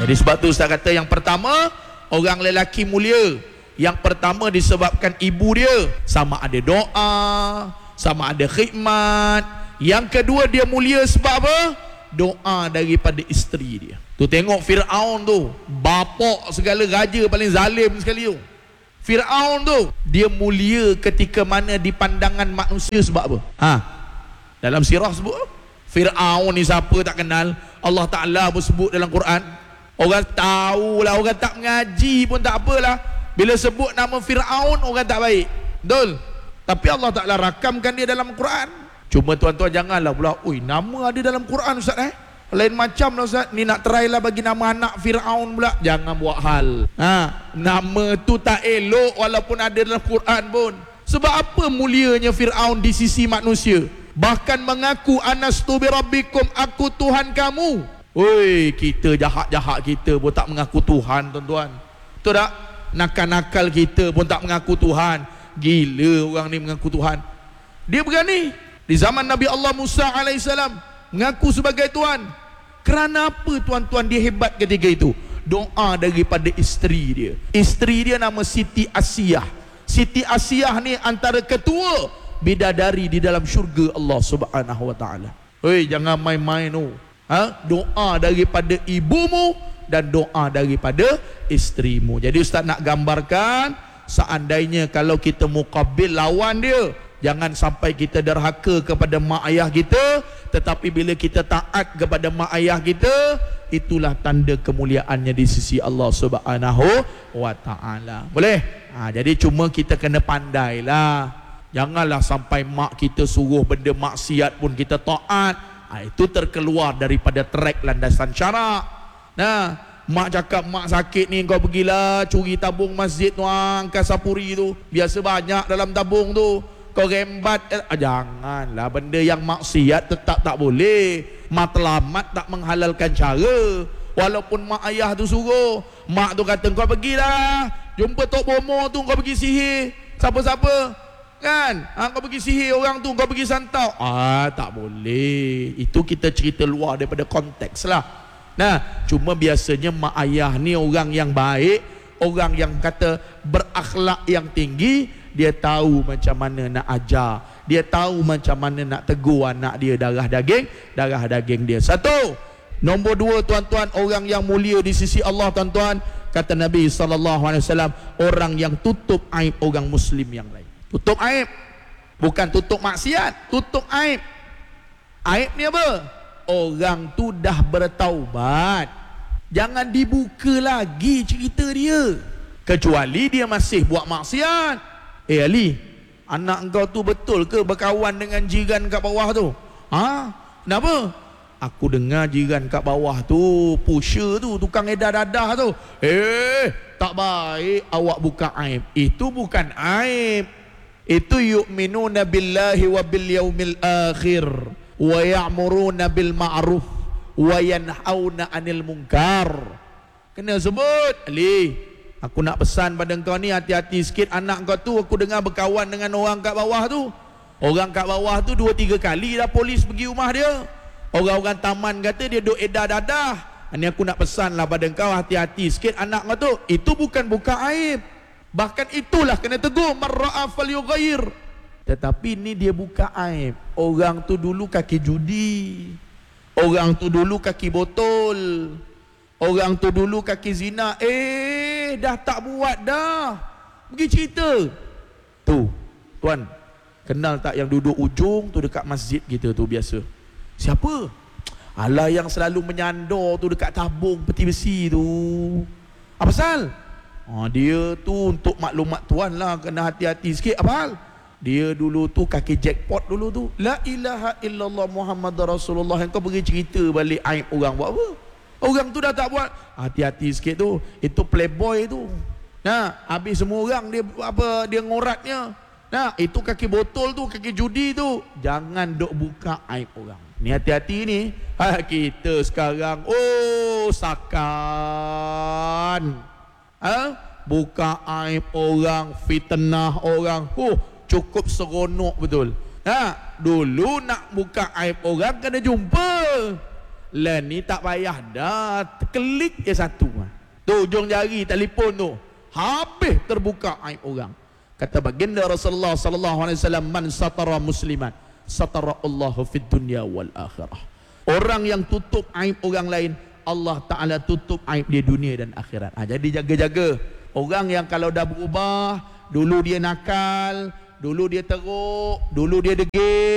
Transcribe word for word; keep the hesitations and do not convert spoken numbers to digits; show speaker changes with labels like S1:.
S1: Jadi sebab tu Ustaz kata yang pertama, orang lelaki mulia. Yang pertama disebabkan ibu dia, sama ada doa, sama ada khidmat. Yang kedua dia mulia sebab apa? Doa daripada isteri dia. Tu tengok Fir'aun tu, bapak segala raja paling zalim sekali tu. Fir'aun tu, dia mulia ketika mana di pandangan manusia sebab apa? Ha? Dalam sirah sebut Fir'aun ni siapa tak kenal. Allah Ta'ala pun sebut dalam Quran. Orang tahulah, orang tak mengaji pun tak apalah. Bila sebut nama Fir'aun, orang tak baik. Betul? Tapi Allah Ta'ala rakamkan dia dalam Quran. Cuma tuan-tuan janganlah pula, oi, nama ada dalam Quran Ustaz eh? Lain macam lah Ustaz, ni nak try lah bagi nama anak Fir'aun pula. Jangan buat hal. Ha, nama tu tak elok walaupun ada dalam Quran pun. Sebab apa mulianya Fir'aun di sisi manusia? Bahkan mengaku anastu birabbikum, aku Tuhan kamu. Oi, kita jahat-jahat kita pun tak mengaku Tuhan tuan-tuan. Betul tak? Nakal-nakal kita pun tak mengaku Tuhan. Gila orang ni mengaku Tuhan. Dia berani di zaman Nabi Allah Musa alaihissalam mengaku sebagai Tuhan. Kerana apa tuan-tuan dia hebat ketika itu? Doa daripada isteri dia. Isteri dia nama Siti Asiyah. Siti Asiyah ni antara ketua bidadari di dalam syurga Allah Subhanahu wa taala. Hei, jangan main-main tu. Ha? Doa daripada ibumu dan doa daripada isterimu. Jadi Ustaz nak gambarkan, seandainya kalau kita muqabil lawan dia, jangan sampai kita derhaka kepada mak ayah kita, tetapi bila kita taat kepada mak ayah kita, itulah tanda kemuliaannya di sisi Allah Subhanahu wa taala. Boleh? Ha, jadi cuma kita kena pandailah. Janganlah sampai mak kita suruh benda maksiat pun kita taat. Ha, itu terkeluar daripada trek landasan syarak. Nah, mak cakap mak sakit ni kau pergilah curi tabung masjid tuang Kasapuri tu. Biasa banyak dalam tabung tu. Kau rembat, eh, janganlah benda yang maksiat tetap tak boleh. Matlamat tak menghalalkan cara. Walaupun mak ayah tu suruh, mak tu kata kau pergilah jumpa Tok Bomo tu, kau pergi sihir siapa-siapa kan, ha, kau pergi sihir orang tu, kau pergi santau. Ah, tak boleh. Itu kita cerita luar daripada konteks lah. Nah, cuma biasanya mak ayah ni orang yang baik, orang yang kata berakhlak yang tinggi. Dia tahu macam mana nak ajar, dia tahu macam mana nak tegur anak dia, darah daging, darah daging dia. Satu. Nombor dua tuan-tuan, orang yang mulia di sisi Allah tuan-tuan, kata Nabi sallallahu alaihi wasallam, orang yang tutup aib orang muslim yang lain. Tutup aib, bukan tutup maksiat, tutup aib. Aib ni apa? Orang tu dah bertaubat, jangan dibuka lagi cerita dia, kecuali dia masih buat maksiat. Eh Ali, anak engkau tu betul ke berkawan dengan jiran kat bawah tu? Ha? Kenapa? Aku dengar jiran kat bawah tu, pusher tu, tukang edar dadah tu. Eh, tak baik awak buka aib. Itu bukan aib. Itu yu'minuna billahi wa bil yaumil akhir wa ya'muruna bil ma'ruf wa yanhauna 'anil munkar. Kena sebut Ali. Aku nak pesan pada engkau ni, hati-hati sikit anak engkau tu. Aku dengar berkawan dengan orang kat bawah tu. Orang kat bawah tu dua tiga kali dah polis pergi rumah dia. Orang-orang taman kata dia duk edar dadah. Ini aku nak pesan lah pada engkau, hati-hati sikit anak engkau tu. Itu bukan buka aib, bahkan itulah kena tegur, marra'a falyughayyir. Tetapi ni dia buka aib. Orang tu dulu kaki judi, orang tu dulu kaki botol, orang tu dulu kaki zina. Eh, dah tak buat dah. Pergi cerita. Tu, tuan, kenal tak yang duduk ujung tu dekat masjid kita tu biasa? Siapa? Alah, yang selalu menyandor tu dekat tabung peti besi tu. Apa pasal? Ha, dia tu untuk maklumat tuan lah, kena hati-hati sikit. Apa hal? Dia dulu tu kaki jackpot dulu tu. La ilaha illallah Muhammad Rasulullah. Yang kau pergi cerita balik aib orang, buat apa? Orang tu dah tak buat. Hati-hati sikit tu. Itu playboy tu. Nah, habis semua orang dia apa, dia ngoratnya. Nah, itu kaki botol tu, kaki judi tu. Jangan duk buka aib orang. Ni hati-hati ni. Ha, kita sekarang oh sakan. Ha? Buka aib orang, fitnah orang. Oh, cukup seronok betul. Ha, dulu nak buka aib orang kena jumpa. Lah ni tak payah dah, klik je satu. Tu ujung jari telefon tu, habis terbuka aib orang. Kata baginda Rasulullah sallallahu alaihi wasallam, man satara musliman satara Allahu fid dunya wal akhirah. Orang yang tutup aib orang lain, Allah Taala tutup aib dia dunia dan akhirat. Ha, jadi jaga-jaga orang yang kalau dah berubah, dulu dia nakal, dulu dia teruk, dulu dia degil,